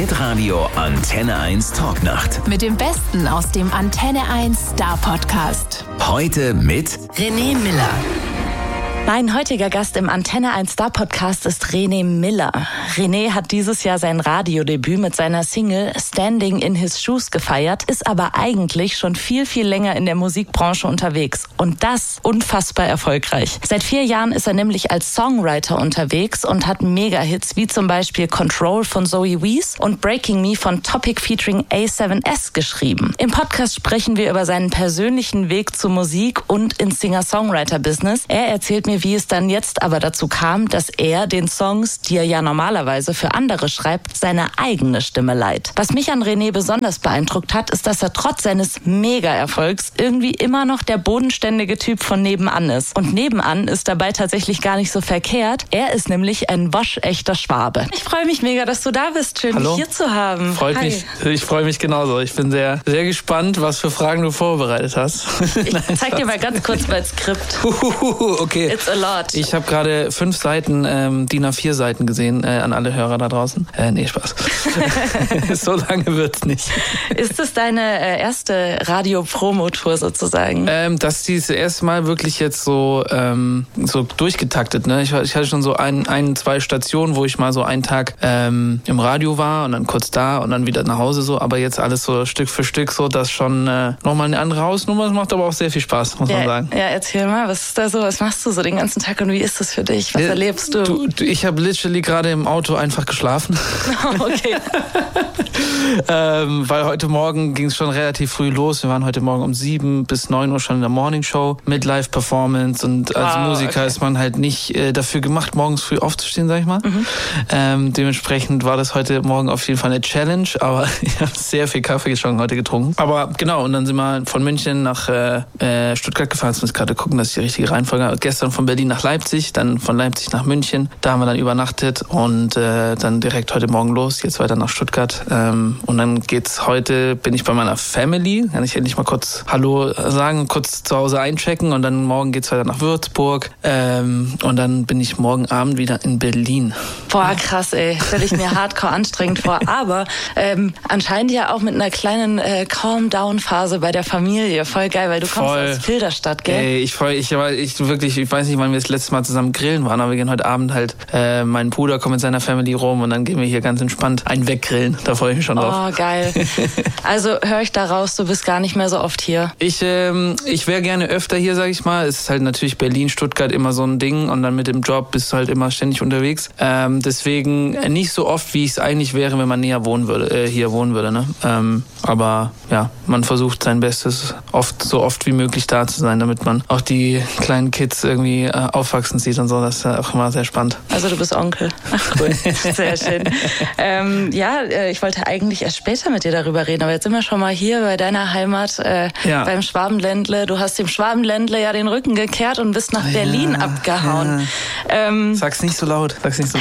Hitradio Antenne 1 Talknacht. Mit dem Besten aus dem Antenne 1 Star Podcast. Heute mit René Miller. Mein heutiger Gast im Antenne 1 Star Podcast ist René Miller. René hat dieses Jahr sein Radiodebüt mit seiner Single Standing in His Shoes gefeiert, ist aber eigentlich schon viel, viel länger in der Musikbranche unterwegs. Und das unfassbar erfolgreich. Seit 4 Jahren ist er nämlich als Songwriter unterwegs und hat Mega-Hits wie zum Beispiel Control von Zoe Wees und Breaking Me von Topic featuring A7S geschrieben. Im Podcast sprechen wir über seinen persönlichen Weg zur Musik und ins Singer-Songwriter-Business. Er erzählt mir, wie es dann jetzt aber dazu kam, dass er den Songs, die er ja normalerweise für andere schreibt, seine eigene Stimme leiht. Was mich an René besonders beeindruckt hat, ist, dass er trotz seines Mega-Erfolgs irgendwie immer noch der bodenständige Typ von nebenan ist. Und nebenan ist dabei tatsächlich gar nicht so verkehrt. Er ist nämlich ein waschechter Schwabe. Ich freue mich mega, dass du da bist. Schön, dich hier zu haben. Freut mich. Ich freue mich genauso. Ich bin sehr, sehr gespannt, was für Fragen du vorbereitet hast. Ich zeig dir mal ganz kurz mein Skript. Okay. It's a lot. Ich habe gerade 5 Seiten, DIN A4 Seiten gesehen, an alle Hörer da draußen. Nee, Spaß. So lange wird's nicht. Ist das deine erste Radio-Promo-Tour sozusagen? Das ist das erste Mal wirklich jetzt so durchgetaktet. Ne? Ich hatte schon so 2 Stationen, wo ich mal so einen Tag im Radio war und dann kurz da und dann wieder nach Hause so. Aber jetzt alles so Stück für Stück so, das schon nochmal eine andere Hausnummer. Das macht aber auch sehr viel Spaß, muss man sagen. Ja, erzähl mal, was ist da so? Was machst du so den ganzen Tag und wie ist das für dich? Was erlebst du? Ich habe literally gerade im Auto einfach geschlafen. Oh, okay. Weil heute Morgen ging es schon relativ früh los. Wir waren heute Morgen um 7 bis 9 Uhr schon in der Morningshow mit Live-Performance und als Musiker ist man halt nicht dafür gemacht, morgens früh aufzustehen, sag ich mal. Dementsprechend war das heute Morgen auf jeden Fall eine Challenge, aber ich habe sehr viel Kaffee schon heute getrunken. Aber genau, und dann sind wir von München nach Stuttgart gefahren. Jetzt muss ich gerade gucken, dass ich die richtige Reihenfolge habe. Gestern von Berlin nach Leipzig, dann von Leipzig nach München. Da haben wir dann übernachtet und dann direkt heute Morgen los, jetzt weiter nach Stuttgart. Und dann bin ich bei meiner Family. Kann ich endlich mal kurz Hallo sagen, kurz zu Hause einchecken und dann morgen geht's weiter nach Würzburg. Und dann bin ich morgen Abend wieder in Berlin. Boah, krass, ey. Stelle ich mir hardcore anstrengend vor. Aber anscheinend ja auch mit einer kleinen Calm-Down-Phase bei der Familie. Voll geil, weil du kommst aus Filderstadt, gell? Ey, ich weiß nicht, wann wir das letzte Mal zusammen grillen waren, aber wir gehen heute Abend halt, mein Bruder kommt mit seiner Family rum und dann gehen wir hier ganz entspannt einen weggrillen. Da freue ich mich schon drauf. Oh, geil. Also höre ich da raus, du bist gar nicht mehr so oft hier. Ich wäre gerne öfter hier, sag ich mal. Es ist halt natürlich Berlin, Stuttgart immer so ein Ding und dann mit dem Job bist du halt immer ständig unterwegs. Deswegen nicht so oft, wie es eigentlich wäre, wenn man näher hier wohnen würde. Ne? Aber ja, man versucht sein Bestes, so oft wie möglich da zu sein, damit man auch die kleinen Kids irgendwie aufwachsen sieht und so. Das ist auch immer sehr spannend. Also du bist Onkel. Ach cool, sehr schön. Ich wollte eigentlich erst später mit dir darüber reden, aber jetzt sind wir schon mal hier bei deiner Heimat, beim Schwabenländle. Du hast dem Schwabenländle ja den Rücken gekehrt und bist nach Berlin abgehauen. Ja. Sag's nicht so laut.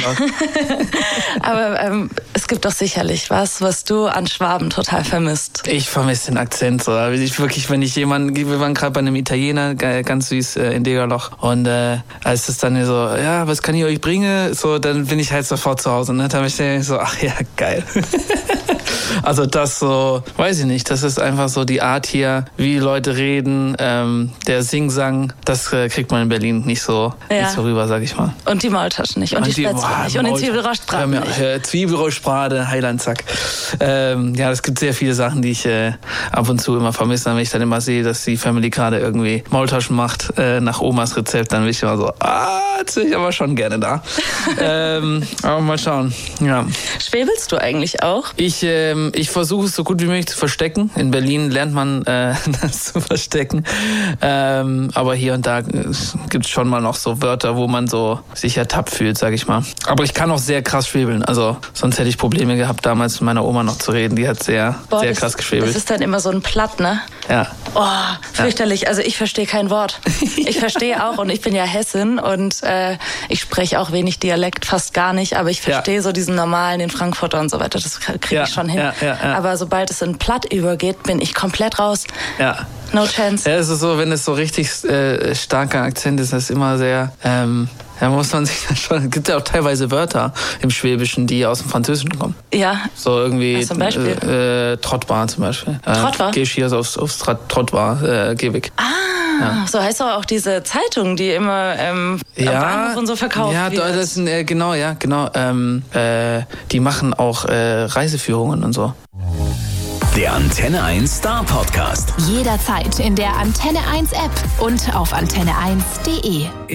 Aber es gibt doch sicherlich was du an Schwaben total vermisst. Ich vermisse den Akzent so. Wir waren gerade bei einem Italiener, ganz süß in Degerloch. Und als es dann so, ja, was kann ich euch bringen? So, dann bin ich halt sofort zu Hause. Ne? Da bin ich so, ach ja, geil. Also das so, weiß ich nicht, das ist einfach so die Art hier, wie Leute reden, der Singsang, das kriegt man in Berlin nicht so rüber, sag ich mal. Und die Maultaschen nicht und die Spätzle nicht und den Zwiebelrostbraten nicht. Zwiebelrostbrate, Heilandsack. Es gibt sehr viele Sachen, die ich ab und zu immer vermisse. Wenn ich dann immer sehe, dass die Family gerade irgendwie Maultaschen macht nach Omas Rezept, dann bin ich immer so, jetzt bin ich aber schon gerne da. Aber mal schauen, ja. Schwebelst du eigentlich auch? Ich versuche es so gut wie möglich zu verstecken. In Berlin lernt man das zu verstecken. Aber hier und da gibt es schon mal noch so Wörter, wo man so sich ertappt fühlt, sag ich mal. Aber ich kann auch sehr krass schwebeln. Also sonst hätte ich Probleme gehabt, damals mit meiner Oma noch zu reden. Die hat sehr krass geschwebelt. Das ist dann immer so ein Platt, ne? Ja. Oh, fürchterlich. Also ich verstehe kein Wort. Ich verstehe auch und ich bin ja Hessin und ich spreche auch wenig Dialekt, fast gar nicht. Aber ich verstehe so diesen normalen, den Frankfurter und so weiter. Das kriege ich schon hin. Aber sobald es in Platt übergeht, bin ich komplett raus. Ja. No chance. Ja, es ist so, wenn es so richtig starker Akzent ist, das ist immer sehr Da muss man sich dann schon. Es gibt ja auch teilweise Wörter im Schwäbischen, die aus dem Französischen kommen. Ja. So irgendwie. Zum Beispiel? Trottbar zum Beispiel. Trottbar? Geh ich hier aufs Trottbar, geh weg. Ja. So heißt doch auch diese Zeitung, die immer am Bahnhof und so verkauft wird. Ja, das sind, genau. Die machen auch Reiseführungen und so. Der Antenne 1 Star Podcast. Jederzeit in der Antenne 1 App und auf antenne1.de.